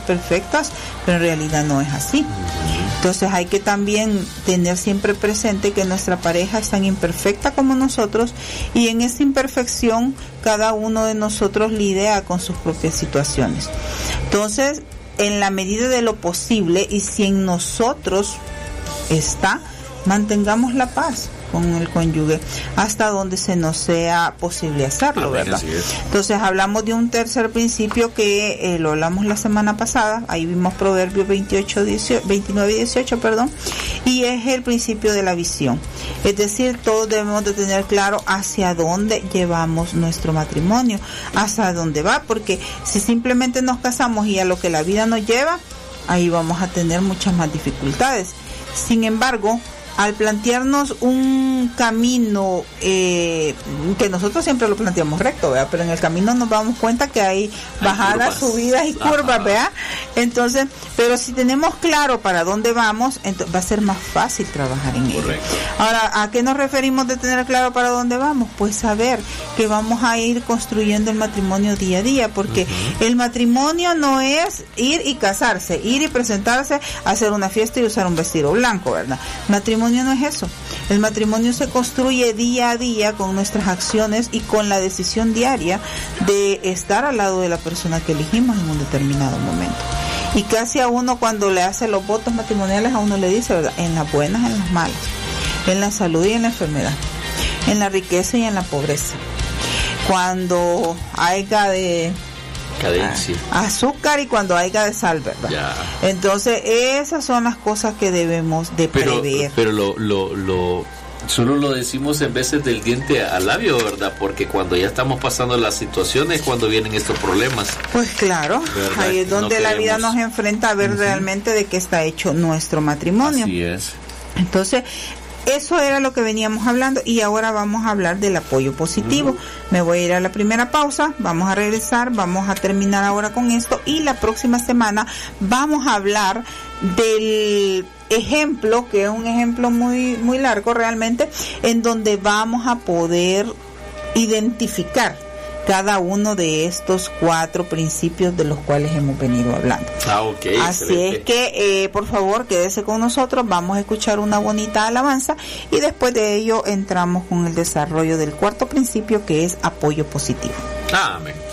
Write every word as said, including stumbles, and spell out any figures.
perfectas, pero en realidad no es así. Entonces hay que también tener siempre presente que nuestra pareja es tan imperfecta como nosotros, y en esa imperfección cada uno de nosotros lidia con sus propias situaciones. Entonces, en la medida de lo posible, y si en nosotros está, mantengamos la paz con el cónyuge hasta donde se nos sea posible hacerlo, ¿verdad? Entonces hablamos de un tercer principio que eh, lo hablamos la semana pasada, ahí vimos Proverbios veintiocho, dieciocho, veintinueve y dieciocho, perdón, y es el principio de la visión. Es decir, todos debemos de tener claro hacia dónde llevamos nuestro matrimonio, hacia dónde va, porque si simplemente nos casamos y a lo que la vida nos lleva, ahí vamos a tener muchas más dificultades. Sin embargo, al plantearnos un camino eh, que nosotros siempre lo planteamos recto, ¿verdad? Pero en el camino nos damos cuenta que hay bajadas, hay subidas y curvas, ¿verdad? Entonces, pero si tenemos claro para dónde vamos, entonces va a ser más fácil trabajar en ello. Ahora, ¿a qué nos referimos de tener claro para dónde vamos? Pues saber que vamos a ir construyendo el matrimonio día a día, porque uh-huh. el matrimonio no es ir y casarse, ir y presentarse, hacer una fiesta y usar un vestido blanco, ¿verdad? Matrimonio no es eso. El matrimonio se construye día a día con nuestras acciones y con la decisión diaria de estar al lado de la persona que elegimos en un determinado momento. Y casi a uno, cuando le hace los votos matrimoniales, a uno le dice, ¿verdad? En las buenas, en las malas, en la salud y en la enfermedad, en la riqueza y en la pobreza, cuando haya de cadencia, azúcar y cuando haya de sal, ¿verdad? Ya. Entonces esas son las cosas que debemos de pero, prever. Pero lo, lo, lo solo lo decimos en veces del diente al labio, ¿verdad? Porque cuando ya estamos pasando las situaciones, cuando vienen estos problemas. Pues claro, ¿verdad? Ahí es donde no la vida nos enfrenta a ver uh-huh. realmente de qué está hecho nuestro matrimonio. Así es. Entonces, eso era lo que veníamos hablando, y ahora vamos a hablar del apoyo positivo. Uh-huh. Me voy a ir a la primera pausa, vamos a regresar, vamos a terminar ahora con esto, y la próxima semana vamos a hablar del ejemplo, que es un ejemplo muy muy largo realmente, en donde vamos a poder identificar cada uno de estos cuatro principios de los cuales hemos venido hablando. Ah, ok. Así excelente. es que, eh, por favor, quédese con nosotros, vamos a escuchar una bonita alabanza y después de ello entramos con el desarrollo del cuarto principio, que es apoyo positivo. Amén.